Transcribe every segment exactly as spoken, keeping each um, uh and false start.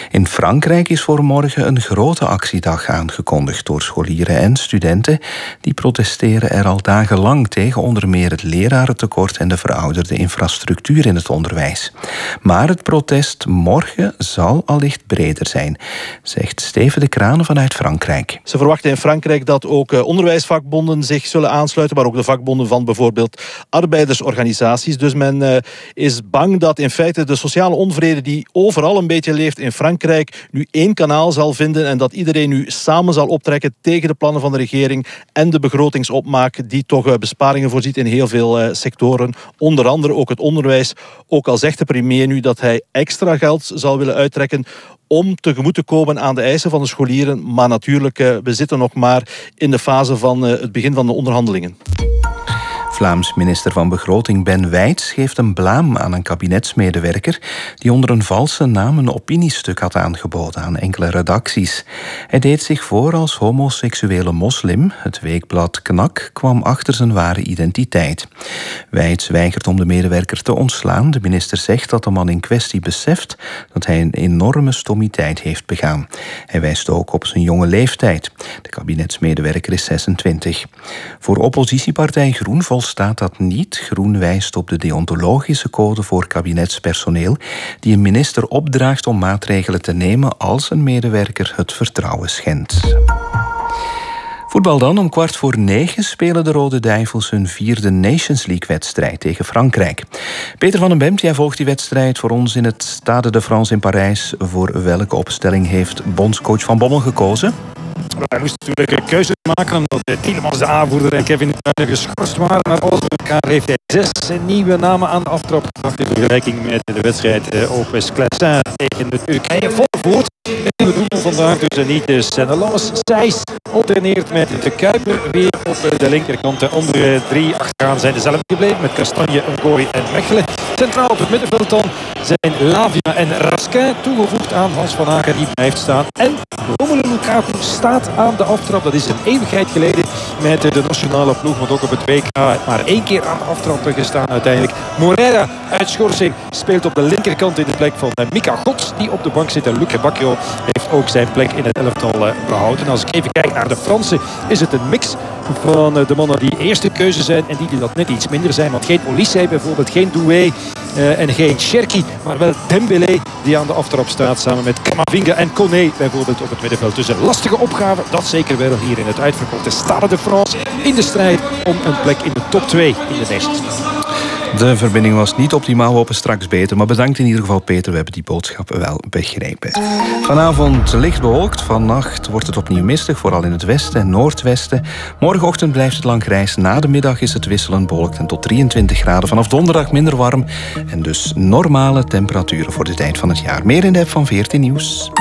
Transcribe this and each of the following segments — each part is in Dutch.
In Frankrijk is voor morgen een grote actiedag aangekondigd door scholieren en studenten. Die protesteren er al dagenlang tegen onder meer het lerarentekort en de verouderde infrastructuur in het onderwijs. Maar het protest morgen zal allicht breder zijn, zegt Steven de Kranen vanuit Frankrijk. Ze verwachten in Frankrijk dat ook onderwijsvakbonden zich zullen aansluiten, maar ook de vakbonden van bijvoorbeeld arbeidersorganisaties. Dus men uh, is bang dat in feite de sociale onvrede die overal een beetje leeft in Frankrijk nu één kanaal zal vinden en dat iedereen nu samen zal optrekken tegen de plannen van de regering en de begrotingsopmaak die toch uh, besparingen voorziet in heel veel uh, sectoren. Onder andere ook het onderwijs. Ook al zegt de premier nu dat hij extra geld zal willen uittrekken om tegemoet te komen aan de eisen van de scholieren. Maar natuurlijk, uh, we zitten nog maar in de fase van uh, het begin van de onderhandelingen. Vlaams minister van Begroting Ben Wijts geeft een blaam aan een kabinetsmedewerker die onder een valse naam een opiniestuk had aangeboden aan enkele redacties. Hij deed zich voor als homoseksuele moslim. Het weekblad Knak kwam achter zijn ware identiteit. Wijts weigert om de medewerker te ontslaan. De minister zegt dat de man in kwestie beseft dat hij een enorme stommiteit heeft begaan. Hij wijst ook op zijn jonge leeftijd. De kabinetsmedewerker is zesentwintig. Voor oppositiepartij Groen volstaat dat niet. Groen wijst op de deontologische code voor kabinetspersoneel die een minister opdraagt om maatregelen te nemen als een medewerker het vertrouwen schendt. Voetbal dan. Om kwart voor negen spelen de Rode Duivels hun vierde Nations League-wedstrijd tegen Frankrijk. Peter van den Bemt, jij volgt die wedstrijd voor ons in het Stade de France in Parijs. Voor welke opstelling heeft bondscoach Van Bommel gekozen? Hij moest natuurlijk een keuze maken omdat Tielemans, de aanvoerder en Kevin De Bruyne geschorst waren. Maar alles bij elkaar heeft hij zes nieuwe namen aan de aftrap gebracht in vergelijking met de wedstrijd Opes Classin tegen de Turkije. Vol voort. En we doen vandaag dus niet de Senelons. Sijs alterneert met de Kuiper weer op de linkerkant. De andere drie achteraan zijn dezelfde gebleven met Kastanje, Ngooi en Mechelen. Centraal op het middenveld dan zijn Lavia en Raskin toegevoegd aan Hans van Aken, die blijft staan. En Romelu Lukaku staat aan de aftrap. Dat is een eeuwigheid geleden met de nationale ploeg, want ook op het W K maar één keer aan de aftrap gestaan uiteindelijk. Morera uit schorsing speelt op de linkerkant in de plek van Mika Gods, die op de bank zit. En Luke Bacchio heeft ook zijn plek in het elftal behouden. Als ik even kijk naar de Fransen, is het een mix van de mannen die eerste keuze zijn en die, die dat net iets minder zijn. Want geen Olysee bijvoorbeeld, geen Doué uh, en geen Cherki, maar wel Dembélé die aan de aftrap staat samen met Camavinga en Koné bijvoorbeeld op het middenveld. Dus een lastige opgave, dat zeker wel hier in het uitverkochte Stade de France in de strijd om een plek in de top twee in de Nations League. De verbinding was niet optimaal, we hopen straks beter. Maar bedankt in ieder geval, Peter, we hebben die boodschap wel begrepen. Vanavond licht bewolkt, vannacht wordt het opnieuw mistig, vooral in het westen en noordwesten. Morgenochtend blijft het lang grijs, na de middag is het wisselend bewolkt en tot drieëntwintig graden. Vanaf donderdag minder warm en dus normale temperaturen voor de tijd van het jaar. Meer in de app van veertien Nieuws.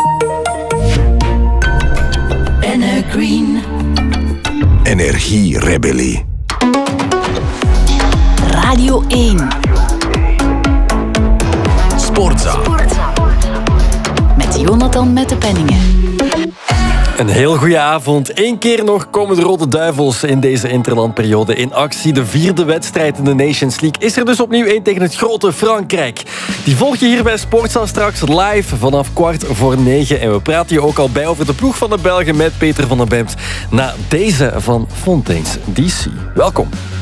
Green. Energierebellie. Radio één. Sportza. Met Jonathan met de Penningen. Een heel goede avond. Eén keer nog komen de Rode Duivels in deze interlandperiode in actie. De vierde wedstrijd in de Nations League is er dus opnieuw één tegen het grote Frankrijk. Die volg je hier bij Sportza straks live vanaf kwart voor negen. En we praten je ook al bij over de ploeg van de Belgen met Peter van den Bemt na deze van Fontaine's D C. Welkom.